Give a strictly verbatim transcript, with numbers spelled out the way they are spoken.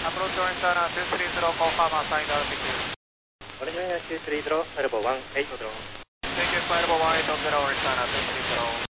Approach orange China two three zero, confirm assigned altitude. Orange China two three zero, Elbow one eight zero. Thank you, Elbow one eight zero, orange China two three zero.